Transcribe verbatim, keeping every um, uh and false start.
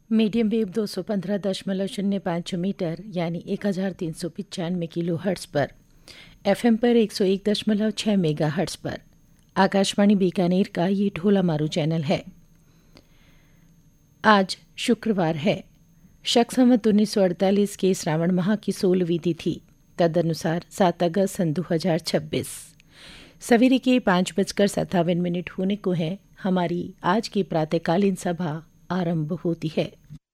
Medium wave दो सौ पंद्रह दशमलव शून्य पाँच मीटर यानी एक हज़ार तीन सौ पचानवे किलो हर्ट्स पर, एफएम पर एक सौ एक दशमलव छः मेगा हर्ट्स पर आकाशवाणी बीकानेर का ये ढोला मारू चैनल है। आज शुक्रवार है। शक संवत उन्नीस सौ अड़तालीस के श्रावण माह की सोलहवीं तिथि, तदनुसार सात अगस्त सन दो हजार छब्बीस। सवेरे के पाँच बजकर सत्तावन मिनट होने को है। हमारी आज की प्रातःकालीन सभा आरंभ होती है।